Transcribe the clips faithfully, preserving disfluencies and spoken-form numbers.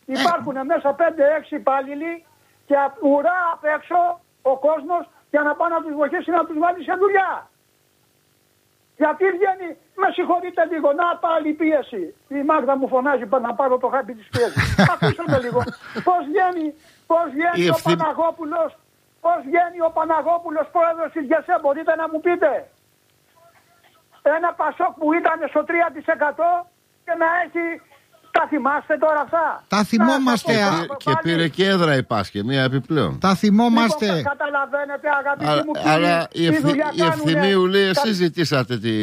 Υπάρχουν ε. μέσα πέντε έξι υπάλληλοι και ουρά απ' έξω ο κόσμος για να πάει να τους βοηθήσει να τους βάλει σε δουλειά. Γιατί βγαίνει, με συγχωρείτε λίγο, να πάλι πίεση. Η Μάγδα μου φωνάζει να πάρω το χάπι της πίεσης. Ακούσατε λίγο. Πώς βγαίνει, πώς βγαίνει ο ευθύ... Παναγόπουλος, πώς βγαίνει ο Παναγόπουλος πρόεδρος της ΓΕΣΕ, μπορείτε να μου πείτε. Ένα Πασόκ που ήταν στο τρία τοις εκατό και να έχει... Τα θυμάστε τώρα αυτά. Τα θυμόμαστε. Και, και πήρε και έδρα η Πάσχε, μία επιπλέον. Τα θυμόμαστε. Λοιπόν, καταλαβαίνετε αγαπητοί Α, μου κύριοι. αλλά η, ευθυ, η Ευθυμίου λέει εσείς ζητήσατε τη...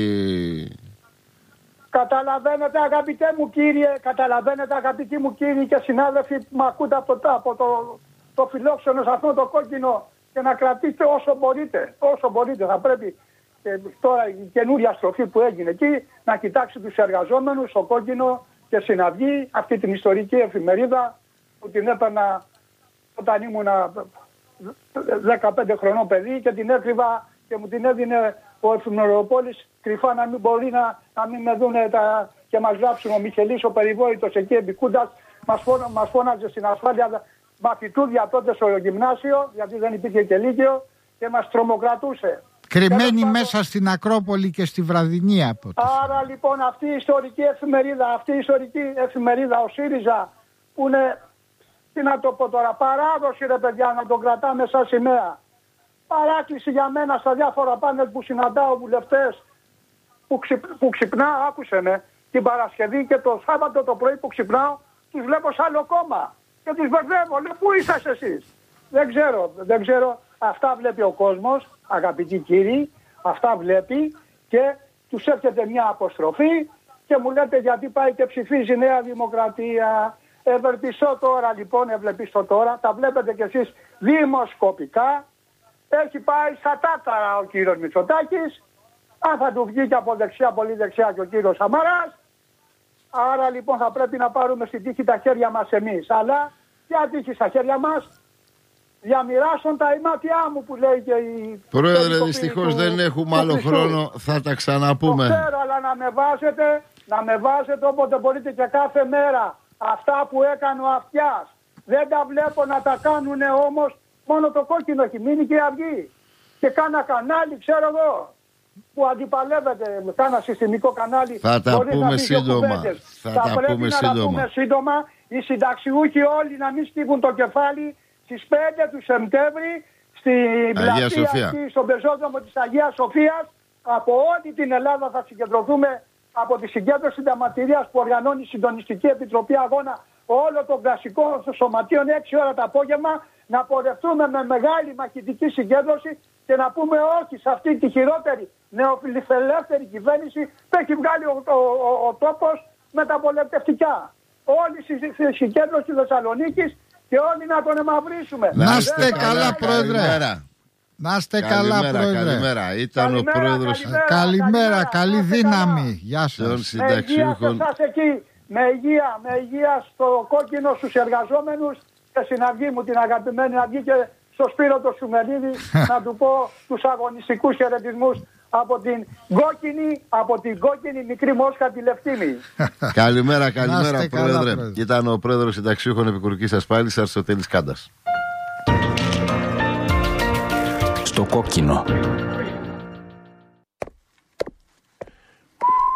Καταλαβαίνετε αγαπητέ μου κύριε, καταλαβαίνετε αγαπητοί μου κύριοι και συνάδελφοι που με ακούτε από το, από το, το φιλόξενο σε αυτό το κόκκινο και να κρατήσετε όσο μπορείτε. Όσο μπορείτε θα πρέπει και τώρα η καινούρια στροφή που έγινε εκεί να κοιτάξει τους εργαζόμενους στο κόκκινο και Συναυγή, αυτή την ιστορική εφημερίδα που την έπαιρνα όταν ήμουν δεκαπέντε χρονών παιδί και την έκρυβα και μου την έδινε ο Εφημεροπόλης κρυφά να μην μπορεί να, να μην με δούνε τα, και μας γράψουν ο Μιχελής ο περιβόητος εκεί επικούντας, μας, φώνα, μας φώναζε στην ασφάλεια μαθητούδια τότε στο γυμνάσιο, γιατί δεν υπήρχε και λύκειο και μας τρομοκρατούσε. Κρυμμένη μέσα στην Ακρόπολη και στη Βραδινή. Άρα λοιπόν αυτή η ιστορική εφημερίδα, αυτή η ιστορική εφημερίδα, ο ΣΥΡΙΖΑ, που είναι, τι να το πω τώρα, παράδοση ρε παιδιά να τον κρατάμε σαν σημαία. Παράκληση για μένα στα διάφορα πάνελ που συναντάω βουλευτές που, ξυπ, που ξυπνάω, άκουσε με, την Παρασκευή και το Σάββατο το πρωί που ξυπνάω, τους βλέπω σε άλλο κόμμα και τους μπερδεύω, λέω πού είσαστε εσείς. Δεν ξέρω, δεν ξέρω, αυτά βλέπει ο κόσμος. Αγαπητοί κύριοι, αυτά βλέπει και τους έρχεται μια αποστροφή και μου λέτε γιατί πάει και ψηφίζει Νέα Δημοκρατία. Ευελπιστώ τώρα λοιπόν, ευλεπιστώ τώρα, τα βλέπετε κι εσείς δημοσκοπικά. Έχει πάει στα τάταρα ο κύριος Μητσοτάκης. Αν θα του βγει και από δεξιά, πολύ δεξιά και ο κύριος Σαμαράς. Άρα λοιπόν θα πρέπει να πάρουμε στην τύχη τα χέρια μας εμείς. Αλλά ποια τύχη στα χέρια μας? Διαμοιράσουν τα ημάτια μου που λέει και η... Πρόεδρε, δυστυχώς δεν έχουμε άλλο χρόνο, θα τα ξαναπούμε. Το ξέρω, αλλά να με βάζετε, να με βάζετε όποτε μπορείτε και κάθε μέρα. Αυτά που έκανε ο Αυτιάς. Δεν τα βλέπω να τα κάνουν όμως, μόνο το κόκκινο έχει μείνει και η Αυγή. Και κάνα κανάλι, ξέρω εγώ, που αντιπαλεύεται με κάνα συστημικό κανάλι. Θα τα πούμε σύντομα. Θα, θα τα πρέπει να σύντομα. τα πούμε σύντομα. Οι συνταξιούχοι όλοι να μην στίβουν το κεφάλι. Στις πέντε του Σεπτέμβρη στην πλατεία εκεί στον πεζόδρομο της Αγίας Σοφίας από όλη την Ελλάδα θα συγκεντρωθούμε από τη συγκέντρωση συνταγματηρίας που οργανώνει η Συντονιστική Επιτροπή Αγώνα όλο τον κλασικό σωματείων έξι ώρα το απόγευμα να πορευτούμε με μεγάλη μαχητική συγκέντρωση και να πούμε όχι σε αυτή τη χειρότερη νεοφιλελεύθερη κυβέρνηση που έχει βγάλει ο, ο, ο, ο τόπος με τα πολεμτευτικά. Όλη η συγκέντρωση της Θεσσαλονίκης και όλοι να τον εμαυρίσουμε. Να είστε καλά, Πρόεδρε. Καλημέρα. Να είστε καλά, Πρόεδρε. Καλημέρα. Ήταν καλημέρα, ο Πρόεδρος. Καλημέρα, καλημέρα, καλημέρα καλή δύναμη. Γεια σας. σας. Με υγεία σε εσάς εκεί. Με υγεία, με υγεία στο κόκκινο στους εργαζόμενους και στην Αυγή μου, την αγαπημένη Αυγή και στο Σπύρο το Σουμελίδη να του πω τους αγωνιστικούς χαιρετισμούς από την κόκκινη, από την κόκκινη μικρή μόσχα τη Λευτήμη. Καλημέρα, καλημέρα, Πρόεδρε. Καλά, Πρόεδρε. Ήταν ο Πρόεδρος Συνταξιούχων Επικουρικής Ασφάλισης, Αριστοτέλης Κάντας. Στο κόκκινο.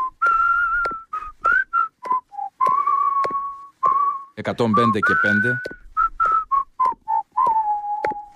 εκατόν πέντε και πέντε